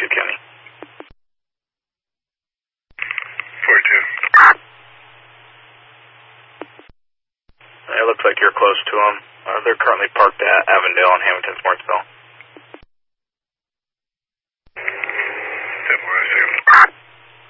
County. 42. It looks like you're close to them. They're currently parked at Avondale and Hamilton Smartsville.